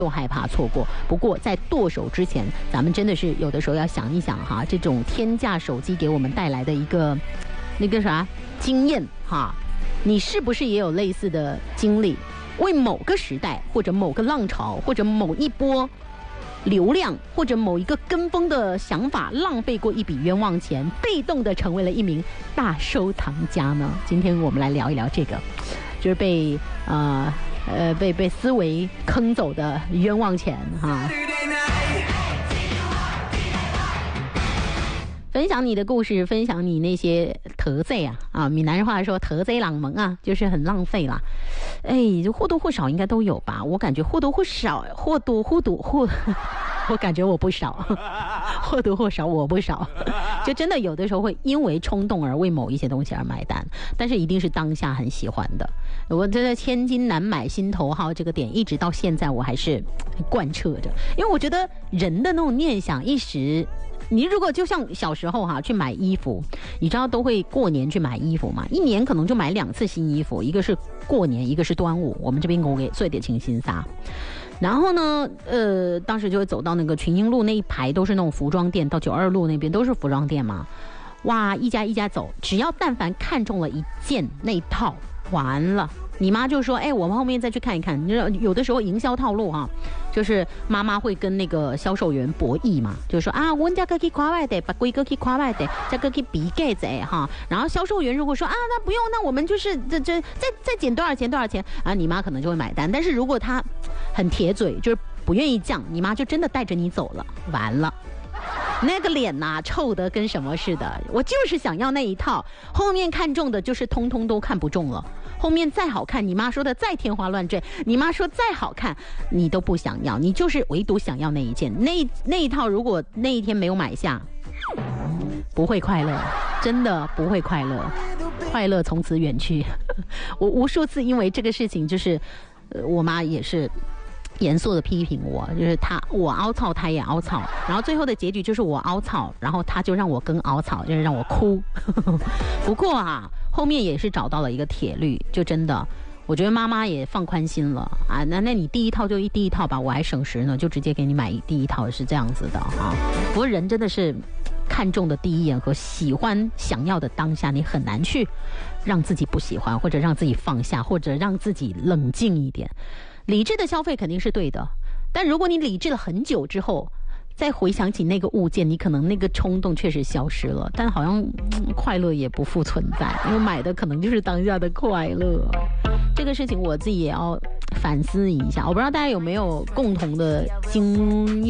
都害怕错过。不过在剁手之前，咱们真的是有的时候要想一想哈，这种天价手机给我们带来的一个那个啥经验哈，你是不是也有类似的经历？为某个时代或者某个浪潮或者某一波流量或者某一个跟风的想法浪费过一笔冤枉钱，被动的成为了一名大收藏家呢？今天我们来聊一聊这个，就是被思维坑走的冤枉钱哈。分享你的故事，分享你那些特罪啊，闽南人话说特罪浪门啊，就是很浪费啦。就或多或少应该都有吧，我感觉或多或少，我感觉我不少，或多或少我不少，就真的有的时候会因为冲动而为某一些东西而买单，但是一定是当下很喜欢的。我真的千金难买心头好这个点，一直到现在我还是贯彻着，因为我觉得人的那种念想一时。你如果就像小时候去买衣服，你知道都会过年去买衣服嘛，一年可能就买2次新衣服，一个是过年，一个是端午，我们这边我给做一点清新纱。然后呢当时就会走到那个群英路那一排都是那种服装店，到92路那边都是服装店嘛，哇，一家一家走，只要但凡看中了一件那一套，完了你妈就说我们后面再去看一看。你知道有的时候营销套路就是妈妈会跟那个销售员博弈嘛，就是说我们家可以夸外的，把贵哥可以夸外的，这个可以比盖子然后销售员如果说那不用，那我们就是再减多少钱你妈可能就会买单。但是如果她很铁嘴，就是不愿意降，你妈就真的带着你走了，完了。那个脸臭得跟什么似的，我就是想要那一套，后面看中的就是通通都看不中了，后面再好看，你妈说的再天花乱坠，你妈说再好看，你都不想要，你就是唯独想要那一件，那一套如果那一天没有买下，不会快乐，真的不会快乐，快乐从此远去。我无数次因为这个事情，就是我妈也是严肃的批评我，就是我凹槽，他也凹槽，然后最后的结局就是我凹槽，然后他就让我跟凹槽，就是让我哭。不过后面也是找到了一个铁律，就真的我觉得妈妈也放宽心了那你第一套就第一套吧，我还省时呢，就直接给你买第一套，是这样子的不过人真的是看中的第一眼和喜欢想要的当下，你很难去让自己不喜欢，或者让自己放下，或者让自己冷静一点。理智的消费肯定是对的，但如果你理智了很久之后再回想起那个物件，你可能那个冲动确实消失了，但好像快乐也不复存在，因为买的可能就是当下的快乐。这个事情我自己也要反思一下，我不知道大家有没有共同的经验。